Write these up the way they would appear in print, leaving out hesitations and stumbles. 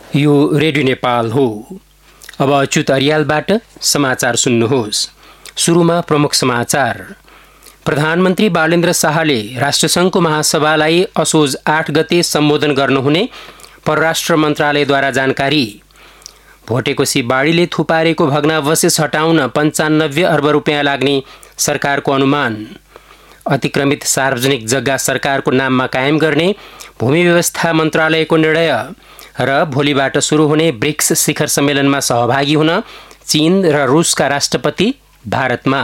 यो रेडियो नेपाल हो। अब अच्युत अरियालबाट समाचार सुन्नुहोस्। सुरुमा प्रमुख समाचार। प्रधानमन्त्री बालेन्द्र शाहले राष्ट्रसङ्घको महासभालाई असोज 8 गते सम्बोधन गर्नुहुने परराष्ट्र मन्त्रालयद्वारा जानकारी। भोटेकोशी बाढीले थुपारेको भग्नावशेष हटाउन 95 अर्ब रुपियाँ लाग्ने सरकारको अनुमान। अतिक्रमित सार्वजनिक जग्गा सरकारको नाममा कायम गर्ने भूमि व्यवस्था मन्त्रालयको निर्णय र भोलिबाट सुरु हुने ब्रिक्स शिखर सम्मेलनमा सहभागी हुन चीन र रुसका राष्ट्रपति भारतमा।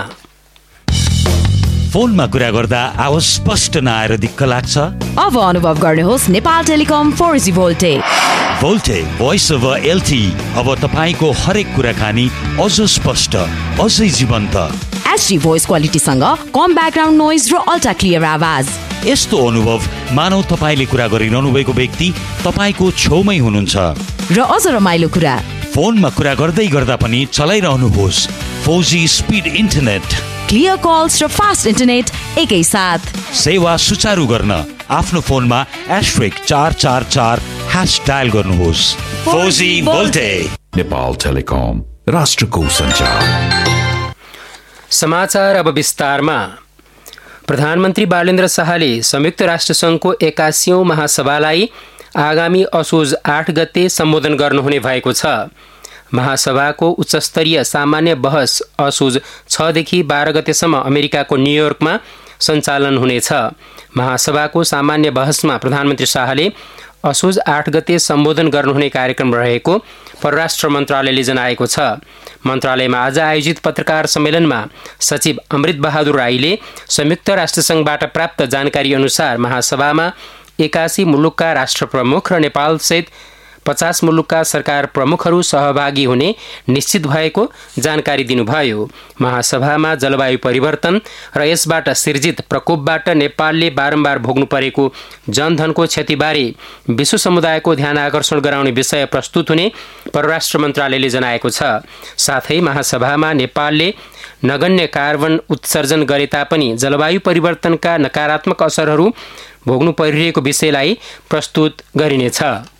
फोनमा कुरा गर्दा आवाज स्पष्ट नआएर दिक्क लाग्छ? अब अनुभव गर्नुहोस् Nepal telecom 4G भोल्टे। भोल्टे voice over LTE अब तपाईको हरेक कुराकानी अझ स्पष्ट, अझै जीवन्त। HD भोइस क्वालिटीसँग कम ब्याकग्राउन्ड नोइज र अल्ट्रा क्लियर आवाज। यस्तो अनुभव मानौ तपाईले कुरा गरिरहनु भएको व्यक्ति तपाईको छेउमै हुनुहुन्छ। र अझ रमाइलो कुरा, फोनमा कुरा गर्दै गर्दा पनि चलाइरहनुहोस् 4G speed internet, clear calls र फास्ट इन्टरनेट एकै साथ। सेवा सुचारू गर्न आफ्नो फोनमा *444# डायल गर्नुहोस्। 4G भोल्टे। नेपाल टेलिकम, राष्ट्रको सञ्चार। समाचार अब विस्तारमा। प्रधानमन्त्री बालेन्द्र शाहले संयुक्त राष्ट्रसङ्घको 81औं महासभालाई आगामी असोज 8 गते सम्बोधन गर्नुहुने भएको छ। महासभाको उच्चस्तरीय सामान्य बहस असोज 6 देखि 12 गतेसम्म अमेरिकाको न्युयोर्कमा सञ्चालन हुनेछ। महासभाको सामान्य बहसमा प्रधानमन्त्री शाहले असोज 8 गते सम्बोधन गर्नुहुने कार्यक्रम रहेको परराष्ट्र मन्त्रालयले जनाएको छ। मन्त्रालयमा आज आयोजित पत्रकार सम्मेलनमा सचिव अमृत बहादुर राईले संयुक्त राष्ट्रसङ्घबाट प्राप्त जानकारी अनुसार महासभामा 81 मुलुकका राष्ट्र प्रमुख र नेपालसहित 50 मुलुकका सरकार प्रमुखहरू सहभागी हुने निश्चित भएको जानकारी दिनुभयो। महासभामा जलवायु परिवर्तन र यसबाट सिर्जित प्रकोपबाट नेपालले बारम्बार भोग्नु परेको जनधनको क्षतिबारे विश्व समुदायको ध्यान आकर्षण गराउने विषय प्रस्तुत हुने परराष्ट्र मन्त्रालयले जनाएको छ। साथै महासभामा नेपालले नगण्य कार्बन उत्सर्जन गरे तापनि जलवायु परिवर्तनका नकारात्मक असरहरू भोग्नु परिरहेको विषयलाई प्रस्तुत गरिनेछ।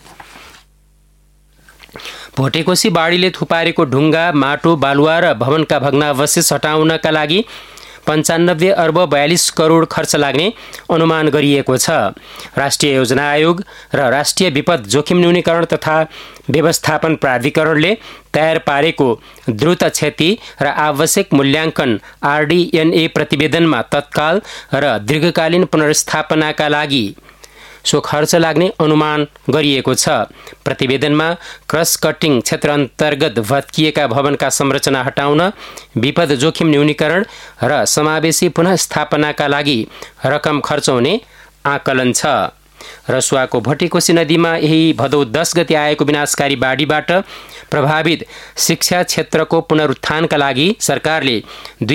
भोटेकोशी बाढीले थुपारेको ढुङ्गा, माटो, बालुवा र भवनका भग्नावशेष हटाउनका लागि 95 अर्ब 42 करोड खर्च लाग्ने अनुमान गरिएको छ। राष्ट्रिय योजना आयोग र राष्ट्रिय विपद जोखिम न्यूनीकरण तथा व्यवस्थापन प्राधिकरणले तयार पारेको द्रुत क्षति र आवश्यक मूल्याङ्कन RDNA प्रतिवेदनमा तत्काल र दीर्घकालीन पुनर्स्थापनाका लागि सो खर्च लाग्ने अनुमान गरिएको छ। प्रतिवेदनमा क्रस कटिङ क्षेत्र अन्तर्गत भत्किएका भवनका संरचना हटाउन, विपद जोखिम न्यूनीकरण र समावेशी पुनर्स्थापनाका लागि रकम खर्च हुने आकलन छ। रसुवाको भोटेकोशी नदीमा यही भदौ 10 गते आएको विनाशकारी बाढीबाट प्रभावित शिक्षा क्षेत्रको पुनरुत्थानका लागि सरकारले